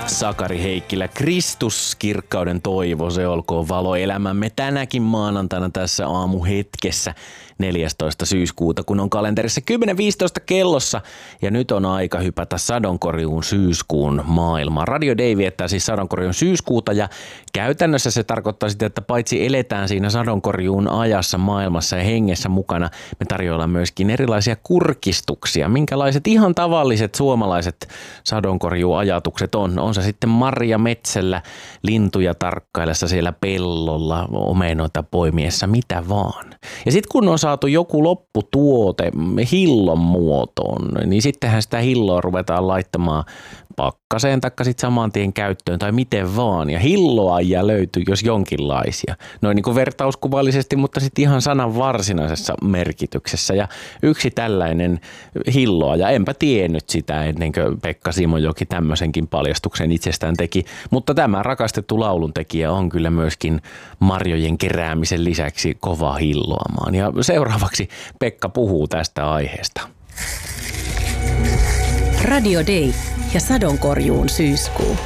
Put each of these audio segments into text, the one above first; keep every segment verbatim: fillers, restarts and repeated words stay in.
Sakari Heikkilä, Kristus, kirkkauden toivo, se olkoon valo elämämme tänäkin maanantaina tässä aamuhetkessä neljästoista syyskuuta, kun on kalenterissa kymmenen viisitoista kellossa ja nyt on aika hypätä sadonkorjuun syyskuun maailmaan. Radio Day viettää siis sadonkorjuun syyskuuta ja käytännössä se tarkoittaa sitä, että paitsi eletään siinä sadonkorjuun ajassa, maailmassa ja hengessä mukana, me tarjoillaan myöskin erilaisia kurkistuksia. Minkälaiset ihan tavalliset suomalaiset sadonkorjuajatukset on? On se sitten marja metsällä, lintuja tarkkaillessa siellä pellolla, omenoita poimiessa, mitä vaan. Ja sitten kun on saatu joku lopputuote hillon muotoon, niin sittenhän sitä hilloa ruvetaan laittamaan pakkaseen taikka sitten saman tien käyttöön tai miten vaan. Ja hilloajia löytyy jos jonkinlaisia. Noin niin kuin vertauskuvallisesti, mutta sitten ihan sanan varsinaisessa merkityksessä. Ja yksi tällainen hilloaja, enpä tiennyt sitä ennen kuin Pekka Simojoki tämmöisenkin paljastuksen itsestään teki. Mutta tämä rakastettu lauluntekijä on kyllä myöskin marjojen keräämisen lisäksi kova hilloamaan. Ja seuraavaksi Pekka puhuu tästä aiheesta. Radio Day ja sadonkorjuun syyskuu.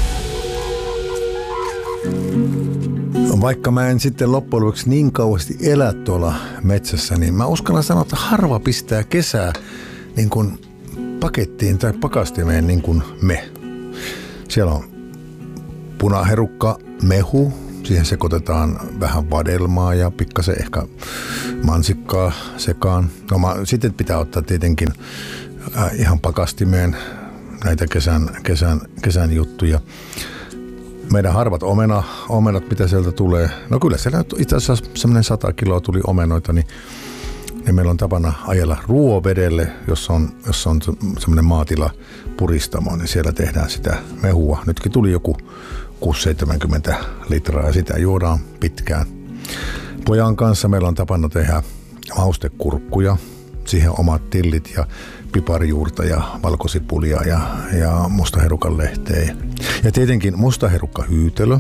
Vaikka mä en sitten loppujen lopuksi niin kauheasti elä tuolla metsässä, niin mä uskallan sanoa, että harva pistää kesää niin kuin pakettiin tai pakastimeen niin kuin me. Siellä on punaherukka, mehu, siihen sekoitetaan vähän vadelmaa ja pikkasen ehkä mansikkaa sekaan. No, mä, sitten pitää ottaa tietenkin äh, ihan pakastimeen näitä kesän, kesän, kesän juttuja. Meidän harvat omena, omenat, mitä sieltä tulee. No kyllä siellä itse asiassa semmoinen sata kiloa tuli omenoita, niin, niin meillä on tapana ajella ruovedelle, jossa on, jossa on semmoinen maatila puristamo, niin siellä tehdään sitä mehua. Nytkin tuli joku kuusi seitsemänkymmentä litraa ja sitä juodaan pitkään. Pojan kanssa meillä on tapana tehdä maustekurkkuja, siihen omat tillit ja piparijuurta ja valkosipulia ja, ja mustaherukan lehteä. Ja tietenkin mustaherukkahyytelö.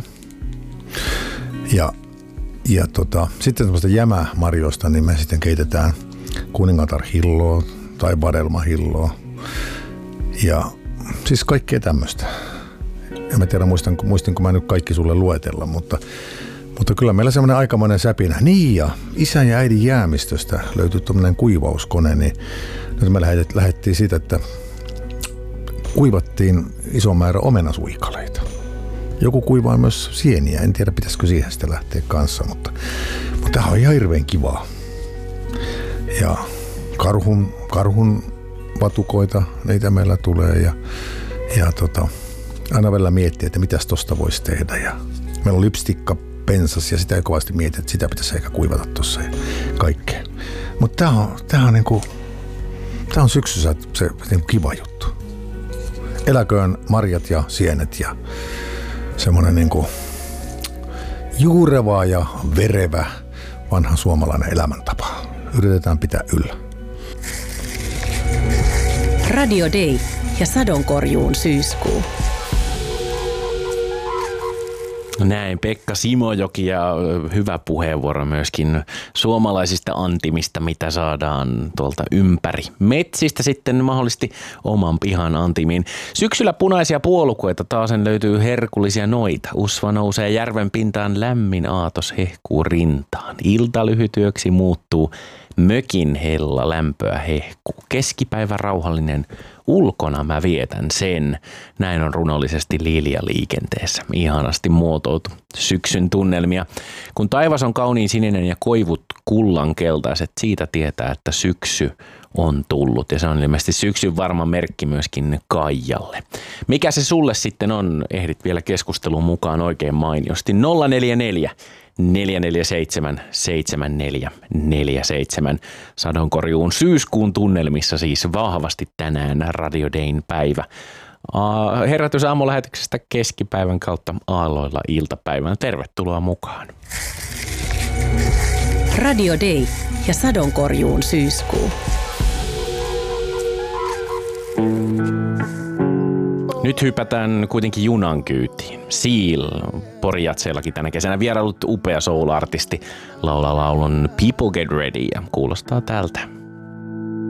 Ja, ja tota, sitten semmoista jämämarjoista, niin me sitten keitetään kuningatarhilloa tai vadelmahilloa. Ja siis kaikkea tämmöistä. En mä tiedä, muistan, muistinko mä nyt kaikki sulle luetella, mutta, mutta kyllä meillä semmoinen aikamoinen säpinä. Niin ja isän ja äidin jäämistöstä löytyi tommoinen kuivauskone, niin nyt me lähdettiin siitä, että kuivattiin iso määrä omenasuikaleita. Joku kuivaa myös sieniä, en tiedä pitäisikö siihen sitten lähteä kanssa, mutta, mutta tämä on ihan hirveän kivaa. Ja karhun, karhun vatukoita, niitä meillä tulee ja, ja tota, aina välillä miettiä, että mitäs tosta voisi tehdä. Ja meillä on lipstikka pensas ja sitä ei kovasti miettiä, että sitä pitäisi ehkä kuivata tuossa ja kaikkea. Mutta tää on, tää on niinku, tää on syksyssä se niinku kiva juttu. Eläköön marjat ja sienet ja semmonen niinku juureva ja verevä vanha suomalainen elämäntapa. Yritetään pitää yllä. Radio Day ja sadonkorjuun syyskuu. Näin Pekka Simojoki ja hyvä puheenvuoro myöskin suomalaisista antimista, mitä saadaan tuolta ympäri metsistä sitten mahdollisesti oman pihan antimiin. Syksyllä punaisia puolukoita taasen löytyy herkullisia noita. Usva nousee järven pintaan, lämmin aatos hehkuu rintaan. Ilta lyhytyöksi muuttuu, mökin hella lämpöä hehkuu. Keskipäivä rauhallinen, ulkona mä vietän sen. Näin on runollisesti Lilja liikenteessä. Ihanasti muotoiltu syksyn tunnelmia. Kun taivas on kauniin sininen ja koivut kullankeltaiset, siitä tietää, että syksy on tullut. Ja se on ilmeisesti syksyn varma merkki myöskin Kaijalle. Mikä se sulle sitten on? Ehdit vielä keskustelun mukaan oikein mainiosti. nolla neljä neljä neljä neljä seitsemän seitsemän neljä neljä seitsemän. Sadonkorjuun syyskuun tunnelmissa siis vahvasti tänään Radio Dayn päivä. Herätys aamulähetyksestä keskipäivän kautta aalloilla iltapäivänä. Tervetuloa mukaan. Radio Day ja sadonkorjuun syyskuu. Nyt hypätään kuitenkin junan kyytiin. Seal, Porijatseellakin tänä kesänä vierailut upea soul-artisti laulaa laulun People Get Ready ja kuulostaa tältä.